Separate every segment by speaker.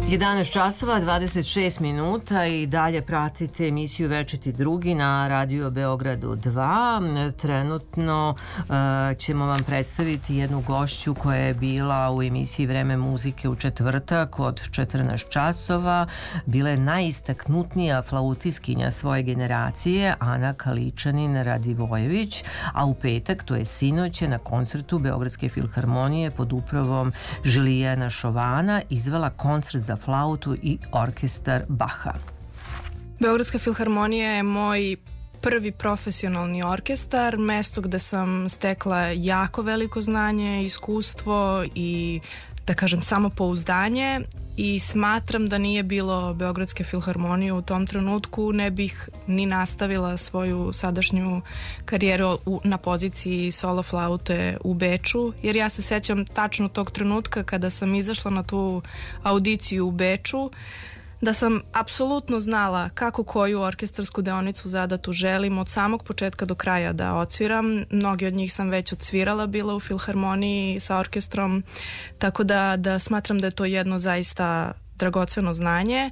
Speaker 1: 11 časova, 26 minuta i dalje pratite emisiju Večiti drugi na Radio Beogradu 2. Trenutno ćemo vam predstaviti jednu gošću koja je bila u emisiji Vreme muzike u četvrtak od 14 časova. Bila je najistaknutnija flautiskinja svoje generacije, Ana Kaličanin Radivojević, a u petak, to je sinoć, na koncertu Beogradske filharmonije pod upravom Žilijena Šovana izvela koncert za flautu i orkestar Baha.
Speaker 2: Beogradska filharmonija je moj prvi profesionalni orkestar, mesto gde sam stekla jako veliko znanje, iskustvo i, da kažem, samopouzdanje, i smatram da nije bilo Beogradske filharmonije u tom trenutku, ne bih ni nastavila svoju sadašnju karijeru na poziciji solo flaute u Beču, jer ja se sećam tačno tog trenutka kada sam izašla na tu audiciju u Beču, da sam apsolutno znala kako koju orkestarsku deonicu zadatu želim od samog početka do kraja da odsviram. Mnogi od njih sam već odsvirala, bila u filharmoniji sa orkestrom, tako da smatram da je to jedno zaista dragoceno znanje.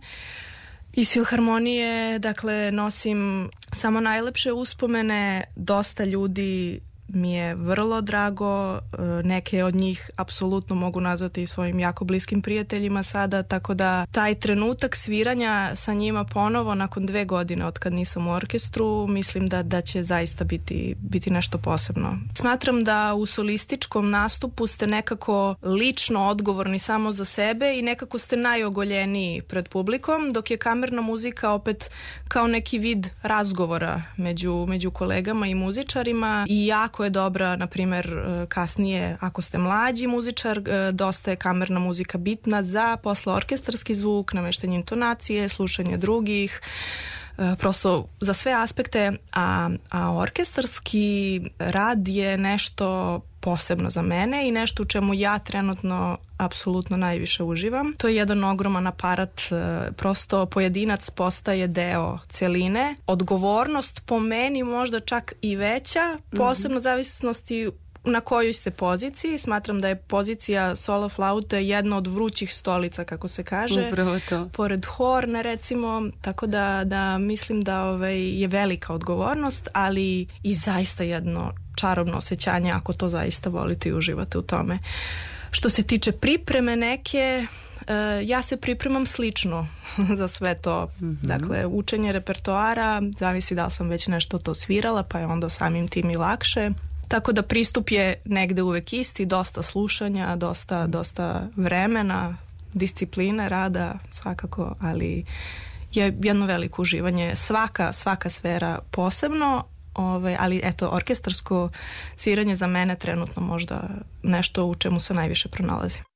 Speaker 2: Iz filharmonije, dakle, nosim samo najlepše uspomene, dosta ljudi mi je vrlo drago, neke od njih apsolutno mogu nazvati svojim jako bliskim prijateljima sada, tako da taj trenutak sviranja sa njima ponovo nakon 2 godine od kad nisam u orkestru, mislim da će zaista biti nešto posebno. Smatram da u solističkom nastupu ste nekako lično odgovorni samo za sebe i nekako ste najogoljeniji pred publikom, dok je kamerna muzika opet kao neki vid razgovora među kolegama i muzičarima, i jako je dobra, na primjer, kasnije ako ste mlađi muzičar, dosta je kamerna muzika bitna za posle orkestarski zvuk, nameštanje intonacije, slušanje drugih, prosto za sve aspekte, a orkestarski rad je nešto posebno za mene i nešto u čemu ja trenutno apsolutno najviše uživam. To je jedan ogroman aparat, prosto pojedinac postaje deo celine. Odgovornost po meni možda čak i veća, posebno zavisnosti na kojoj ste poziciji. Smatram da je pozicija solo flaute jedna od vrućih stolica, kako se kaže.
Speaker 1: Upravo to. Pored
Speaker 2: horna, recimo, tako da mislim da je velika odgovornost, ali i zaista jedno čarobno osjećanje ako to zaista volite i uživate u tome. Što se tiče pripreme neke, ja se pripremam slično za sve to. Dakle, učenje repertoara, zavisi da li sam već nešto to svirala, pa je onda samim tim i lakše. Tako da pristup je negde uvek isti, dosta slušanja, dosta vremena, discipline, rada, svakako, ali je jedno veliko uživanje. Svaka sfera posebno, ali eto, orkestarsko sviranje za mene trenutno možda nešto u čemu se najviše pronalazi.